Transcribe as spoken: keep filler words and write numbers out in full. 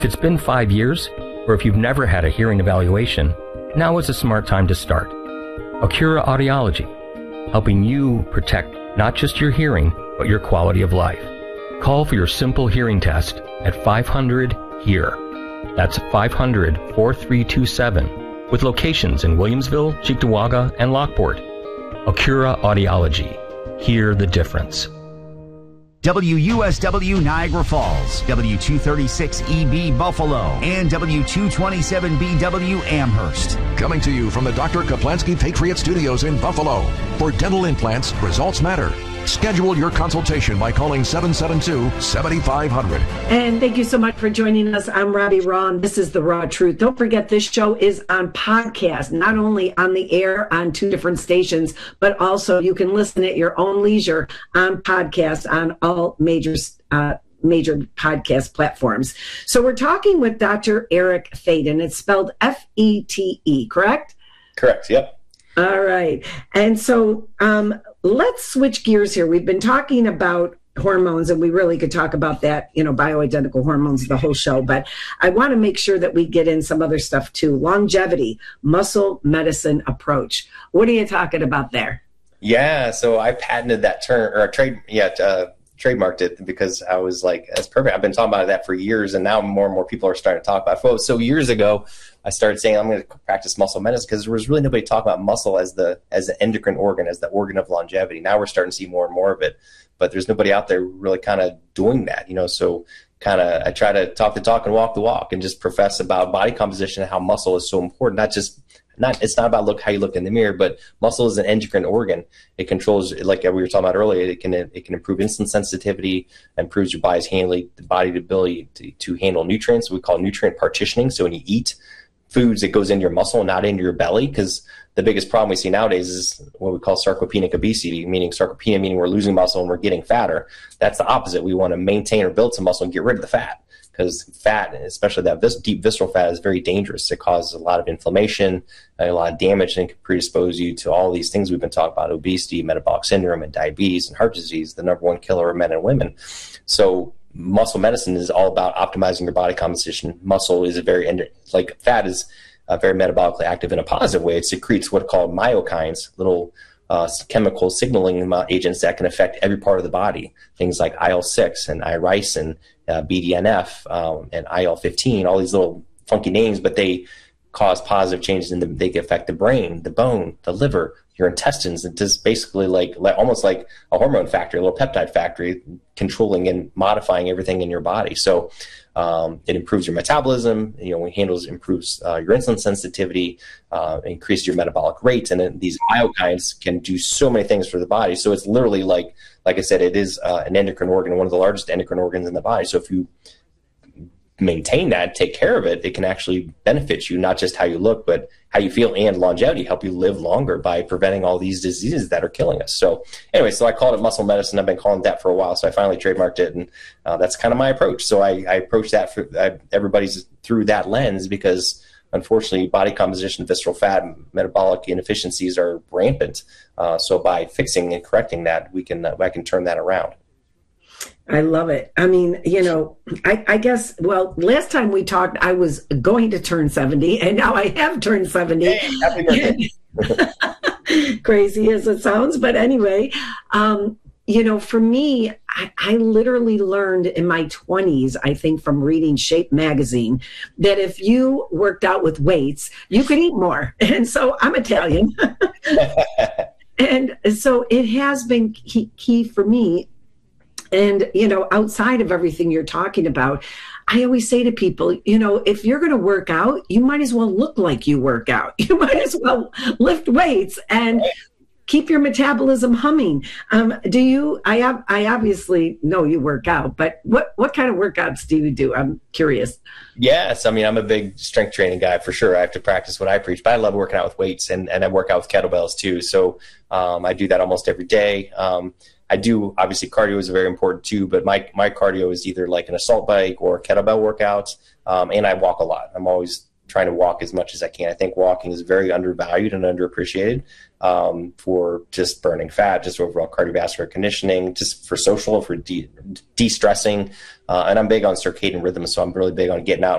If it's been five years, or if you've never had a hearing evaluation, now is a smart time to start. Acura Audiology, helping you protect not just your hearing, but your quality of life. Call for your simple hearing test at five hundred HEAR. That's five hundred, four three two seven, with locations in Williamsville, Cheektowaga, and Lockport. Acura Audiology. Hear the difference. W U S W Niagara Falls, W two thirty-six E B Buffalo, and W two twenty-seven B W Amherst. Coming to you from the Doctor Kaplansky Patriot Studios in Buffalo. For dental implants, results matter. Schedule your consultation by calling seven seven two, seven five zero zero. And thank you so much for joining us. I'm Robbie Raw. This is The Raw Truth. Don't forget, this show is on podcast, not only on the air on two different stations, but also you can listen at your own leisure on podcast on all major uh, major podcast platforms. So we're talking with Doctor Eric Feten. It's spelled F E T E, correct? Correct, yep. All right. And so um, let's switch gears here. We've been talking about hormones, and we really could talk about that, you know, bioidentical hormones, the whole show. But I want to make sure that we get in some other stuff too. Longevity, muscle medicine approach. What are you talking about there? Yeah, so I patented that term, or trade, yeah, uh, trademarked it because I was like, that's perfect. I've been talking about that for years, and now more and more people are starting to talk about it. Well, so years ago, I started saying I'm going to practice muscle medicine because there was really nobody talking about muscle as the as the endocrine organ, as the organ of longevity. Now we're starting to see more and more of it, but there's nobody out there really kind of doing that, you know. So kind of I try to talk the talk and walk the walk, and just profess about body composition and how muscle is so important. Not just not it's not about look how you look in the mirror, but muscle is an endocrine organ. It controls, like we were talking about earlier, it can it can improve insulin sensitivity, improves your body's handling the body's ability to, to handle nutrients. We call nutrient partitioning. So when you eat foods, it goes into your muscle, not into your belly, because the biggest problem we see nowadays is what we call sarcopenic obesity, meaning sarcopenia, meaning we're losing muscle and we're getting fatter. That's the opposite. We want to maintain or build some muscle and get rid of the fat, because fat, especially that vis- deep visceral fat, is very dangerous. It causes a lot of inflammation, a lot of damage, and can predispose you to all these things we've been talking about: obesity, metabolic syndrome, and diabetes, and heart disease, the number one killer of men and women. So muscle medicine is all about optimizing your body composition. Muscle is a very, like fat is uh, very metabolically active in a positive way. It secretes what are called myokines, little uh, chemical signaling agents that can affect every part of the body. Things like I L six and irisin, uh, B D N F, um, and I L fifteen, all these little funky names, but they cause positive changes in the, they affect the brain, the bone, the liver, your intestines. It's just basically like, like almost like a hormone factory, a little peptide factory, controlling and modifying everything in your body. So um, it improves your metabolism, you know, it handles, improves uh, your insulin sensitivity, uh, increases your metabolic rate. And then these myokines can do so many things for the body. So it's literally like, like I said, it is uh, an endocrine organ, one of the largest endocrine organs in the body. So if you maintain that, take care of it, it can actually benefit you, not just how you look, but how you feel, and longevity, help you live longer by preventing all these diseases that are killing us. So anyway, so I called it muscle medicine. I've been calling it that for a while. So I finally trademarked it, and uh, that's kind of my approach. So I, I approach that for I, everybody's through that lens, because unfortunately body composition, visceral fat, metabolic inefficiencies are rampant. Uh, so by fixing and correcting that, we can, uh, I can turn that around. I love it. I mean, you know, I, I guess, well, last time we talked, I was going to turn seventy, and now I have turned seventy. Hey, happy birthday. Crazy as it sounds. But anyway, um, you know, for me, I, I literally learned in my twenties, I think, from reading Shape magazine, that if you worked out with weights, you could eat more. And so I'm Italian. And so it has been key, key for me. And, you know, outside of everything you're talking about, I always say to people, you know, if you're going to work out, you might as well look like you work out. You might as well lift weights and keep your metabolism humming. Um, do you, I I obviously know you work out, but what, what kind of workouts do you do? I'm curious. Yes. I mean, I'm a big strength training guy for sure. I have to practice what I preach, but I love working out with weights, and, and I work out with kettlebells too. So um, I do that almost every day. Um, I do, obviously cardio is very important too, but my, my cardio is either like an assault bike or kettlebell workouts. Um, and I walk a lot. I'm always trying to walk as much as I can. I think walking is very undervalued and underappreciated um, for just burning fat, just overall cardiovascular conditioning, just for social, for de- de-stressing. Uh, and I'm big on circadian rhythm, so I'm really big on getting out